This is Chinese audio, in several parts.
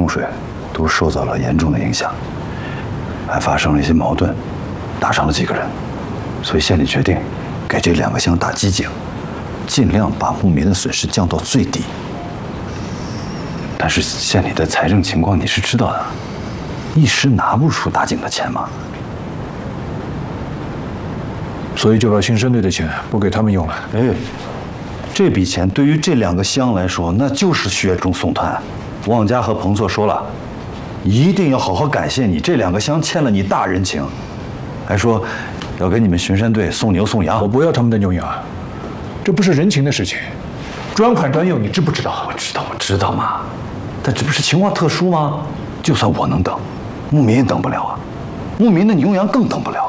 用水都受到了严重的影响，还发生了一些矛盾，打伤了几个人。所以县里决定给这2个乡打机警，尽量把牧民的损失降到最低。但是县里的财政情况你是知道的，一时拿不出打井的钱嘛。 所以就把新生队的钱不给他们用了。 哎，这笔钱对于这2个乡来说，那就是雪中送炭。旺家和彭措说了，一定要好好感谢你，这2个乡欠了你大人情，还说要给你们巡山队送牛送羊。 我不要他们的牛羊，这不是人情的事情，专款专用，你知不知道？ 我知道嘛，但这不是情况特殊吗？就算我能等，牧民也等不了啊，牧民的牛羊更等不了。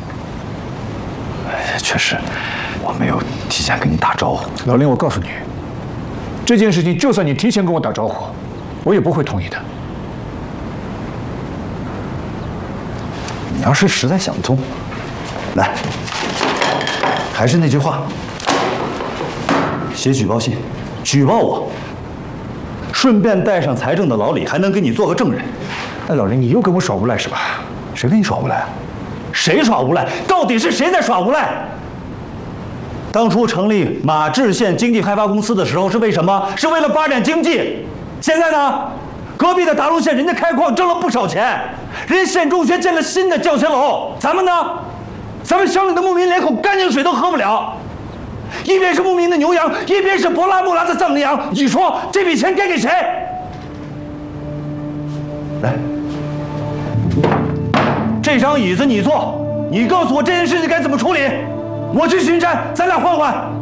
哎，确实，我没有提前跟你打招呼。 老林，我告诉你，这件事情就算你提前跟我打招呼，我也不会同意的。 你要是实在想通，来，还是那句话，写举报信，举报我，顺便带上财政的老李，还能给你做个证人。 哎，老林，你又跟我耍无赖是吧？ 谁跟你耍无赖？谁耍无赖？到底是谁在耍无赖？当初成立马志县经济开发公司的时候是为什么？是为了发展经济。现在呢，隔壁的达龙县人家开矿挣了不少钱，人家县中学建了新的教学楼，咱们呢，咱们乡里的牧民连口干净水都喝不了。一边是牧民的牛羊，一边是博拉木拉的藏羚羊，你说这笔钱该给谁？来，这张椅子你坐，你告诉我这件事情该怎么处理，我去巡山，咱俩换换。